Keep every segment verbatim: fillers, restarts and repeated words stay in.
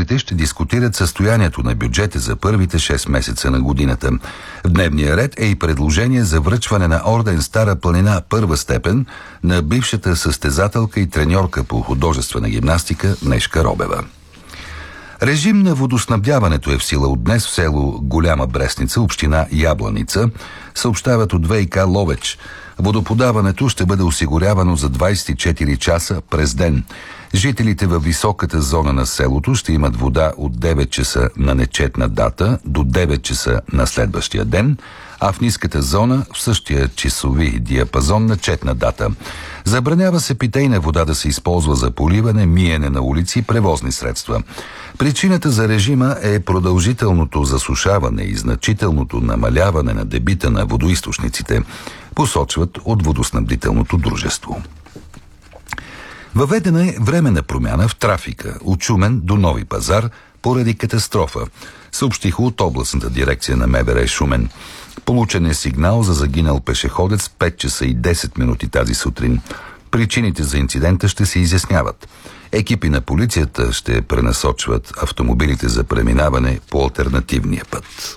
министрите ще дискутират състоянието на бюджета за първите шест месеца на годината. В дневния ред е и предложение за връчване на орден Стара планина първа степен на бившата състезателка и треньорка по художествена гимнастика Нешка Робева. Режим на водоснабдяването е в сила от днес в село Голяма Брестница, община Ябланица, съобщават от ВиК Ловеч. Водоподаването ще бъде осигурявано за двадесет и четири часа през ден. Жителите във високата зона на селото ще имат вода от девет часа на нечетна дата до девет часа на следващия ден, а в ниската зона в същия часови диапазон на четна дата. Забранява се питейна вода да се използва за поливане, миене на улици и превозни средства. Причината за режима е продължителното засушаване и значителното намаляване на дебита на водоизточниците, посочват от водоснабдителното дружество. Въведена е временна промяна в трафика от Шумен до Нови пазар поради катастрофа, съобщиха от областната дирекция на МВР Шумен. Получен е сигнал за загинал пешеходец в пет часа и десет минути тази сутрин. Причините за инцидента ще се изясняват. Екипи на полицията ще пренасочват автомобилите за преминаване по алтернативния път.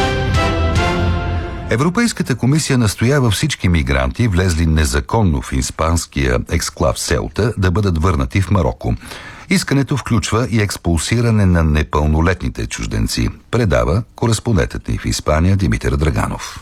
Европейската комисия настоява всички мигранти, влезли незаконно в испанския ексклав Селта, да бъдат върнати в Мароко. Искането включва и експулсиране на непълнолетните чужденци, предава кореспондентът ни в Испания Димитър Драганов.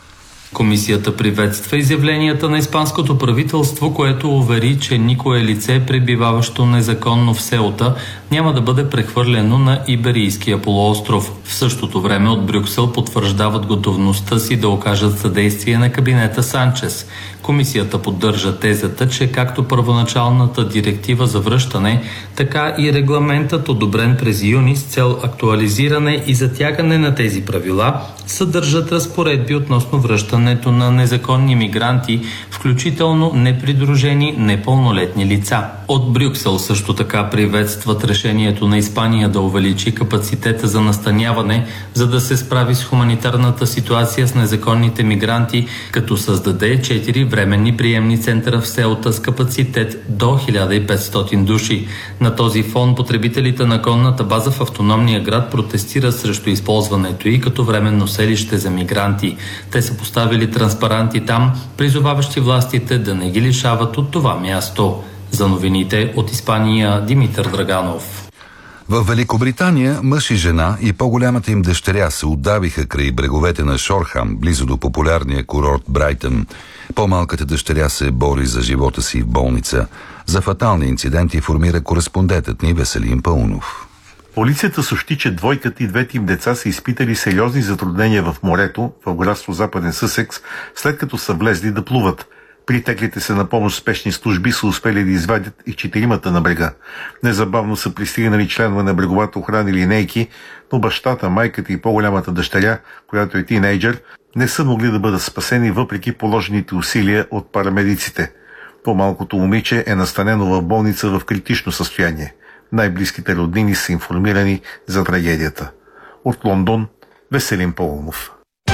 Комисията приветства изявленията на испанското правителство, което увери, че никое лице, пребиваващо незаконно в Селта, няма да бъде прехвърлено на Иберийския полуостров. В същото време от Брюксел потвърждават готовността си да окажат съдействие на кабинета Санчес. Комисията поддържа тезата, че както първоначалната директива за връщане, така и регламентът, одобрен през юни с цел актуализиране и затягане на тези правила, съдържат разпоредби относно връщането на незаконни мигранти, включително непридружени непълнолетни лица. От Брюксел също така приветстват решението на Испания да увеличи капацитета за настаняване, за да се справи с хуманитарната ситуация с незаконните мигранти, като създаде четири временни приемни центъра в Селта с капацитет до хиляда и петстотин души. На този фон потребителите на конната база в автономния град протестират срещу използването й като временно селище за мигранти. Те са поставили транспаранти там, призоваващи властите да не ги лишават от това място. За новините от Испания Димитър Драганов. В Великобритания мъж и жена и по-голямата им дъщеря се удавиха край бреговете на Шорхам, близо до популярния курорт Брайтън. По-малката дъщеря се бори за живота си в болница. За фатални инциденти информира кореспондентът ни Веселин Паунов. Полицията съобщи, че двойката и двете им деца са изпитали сериозни затруднения в морето, в градство Западен Съсекс, след като са влезли да плуват. Притеклите се на помощ спешни служби са успели да извадят и четиримата на брега. Незабавно са пристигнали членове на бреговата охрана и линейки, но бащата, майката и по-голямата дъщеря, която е тинейджър, не са могли да бъдат спасени въпреки положените усилия от парамедиците. По-малкото момиче е настанено в болница в критично състояние. Най-близките роднини са информирани за трагедията. От Лондон, Веселин Паунов.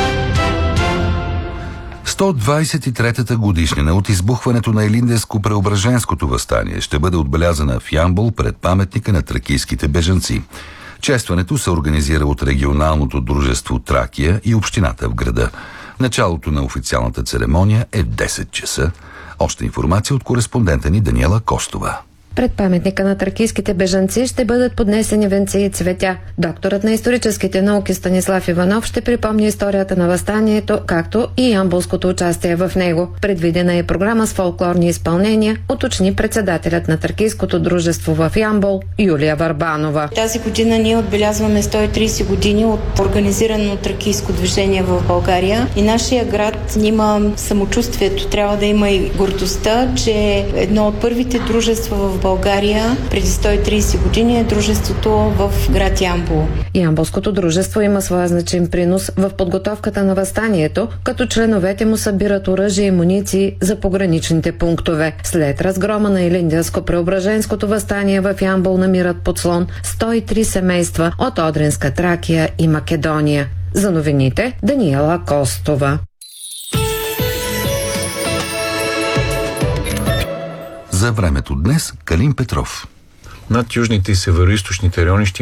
сто двадесет и третата годишнина от избухването на Илинденско-Преображенското въстание ще бъде отбелязана в Ямбол пред паметника на тракийските бежанци. Честването се организира от регионалното дружество Тракия и общината в града. Началото на официалната церемония е в десет часа. Още информация от кореспондента ни Даниела Костова. Пред паметника на тракийските бежанци ще бъдат поднесени венци и цветя. Докторът на историческите науки Станислав Иванов ще припомни историята на въстанието, както и ямболското участие в него. Предвидена е програма с фолклорни изпълнения, уточни председателят на тракийското дружество в Ямбол Юлия Върбанова. Тази година ние отбелязваме сто и тридесет години от организирано тракийско движение в България и нашия град има самочувствието, трябва да има и гордостта, че едно от първите дружества в България преди сто и тридесет години е дружеството в град Ямбол. Ямболското дружество има своя значим принос в подготовката на въстанието, като членовете му събират оръжие и муниции за пограничните пунктове. След разгрома на Илинденско-Преображенското въстание в Ямбол намират подслон сто и три семейства от Одринска Тракия и Македония. За новините Даниела Костова. За времето днес Калин Петров. Над южните и североизточните райони ще